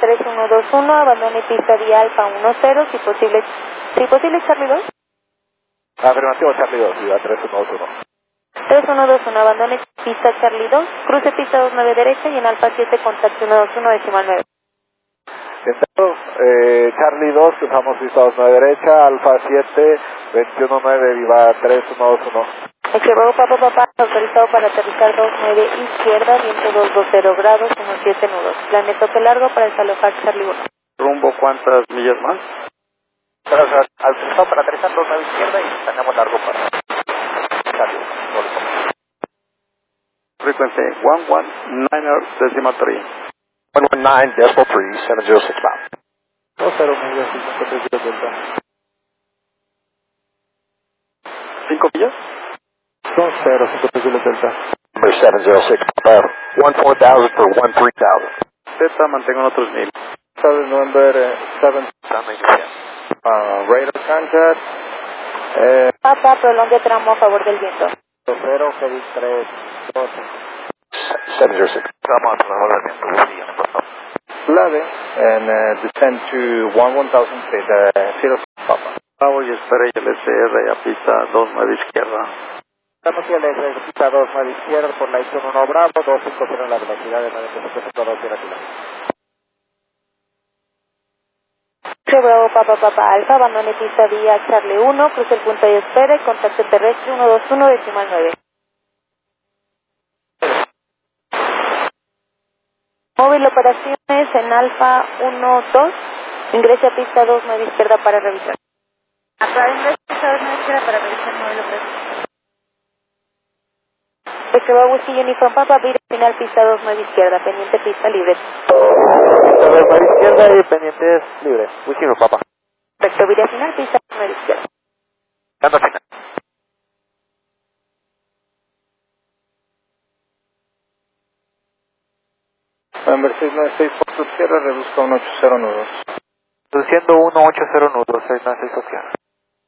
3121, abandone pista vía Alfa 10, si posible Charlie 2. Afirmativo, Charlie 2, Viva 3121. 3121, abandone pista Charlie 2, cruce pista 29 derecha y en Alfa 7 contacto 121 decimal 9. Charlie 2, cruzamos pista 29 derecha, Alfa 7, 219, Viva 3121. Equivocado Papa, autorizado para aterrizar 29 izquierda, viento 220 grados, 17 nudos. Planeta toque largo para desalojar Charlie 1. ¿Rumbo cuántas millas más? Autorizado para aterrizar 29 izquierda y tenemos largo para Charlie 1. Frecuencia 119 decimal 3. 119 decimal 3, 706 miles. 20 millas y 53 delta. 5 millas. 20 53 delta. Number 706, 14,000 for 13,000. Z, mantengo en otros 1000. Southern November 7. Radar contact. Papa, prolongue tramo a favor del viento. 0, Kevin 3, 2. 706. Come on, hold on, por favor. 11 and descend to 1000 feet, 0 Papa. Bravo y espera y LSR a pista 29 izquierda. Estamos en la pista 29 izquierda por la I-1 Bravo, 250 en la velocidad de 97.2 kilómetros. Bravo Papa Alfa, abandone pista vía Charlie 1, cruce el punto y espere, contacto terrestre 121 decimal 9. Móvil operaciones en Alfa 12, ingrese a pista 29 izquierda para revisar. Ingrese a pista 29 izquierda para revisar móvil operaciones. Bravo Whiskey Uniform Papa, vira final pista 29 izquierda, pendiente pista libre. Pista 29 izquierda y pendientes libres. Whiskey no, Papa. Perfecto, vira final pista 29 izquierda. Dando final. November 696, Fox Sierra, reduzca 180 nudos. Reduciendo 180 nudos, 696 Sierra.